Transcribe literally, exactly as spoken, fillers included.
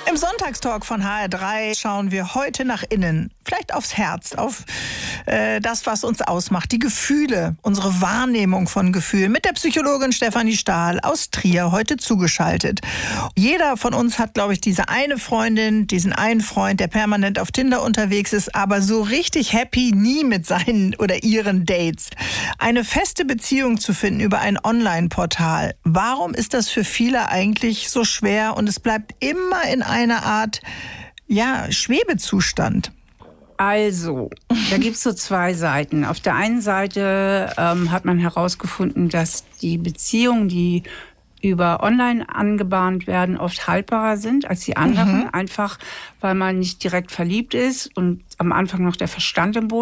Im Sonntagstalk von H R drei schauen wir heute nach innen, vielleicht aufs Herz, auf äh, das, was uns ausmacht, die Gefühle, unsere Wahrnehmung von Gefühlen mit der Psychologin Stefanie Stahl aus Trier heute zugeschaltet. Jeder von uns hat, glaube ich, diese eine Freundin, diesen einen Freund, der permanent auf Tinder unterwegs ist, aber so richtig happy nie mit seinen oder ihren Dates. Eine feste Beziehung zu finden über ein Online-Portal. Warum ist das für viele eigentlich so schwer und es bleibt immer in einer Art, ja, Schwebezustand? Also, da gibt es so zwei Seiten. Auf der einen Seite ähm, hat man herausgefunden, dass die Beziehungen, die über online angebahnt werden, oft haltbarer sind als die anderen. Mhm. Einfach, weil man nicht direkt verliebt ist und am Anfang noch der Verstand im Boden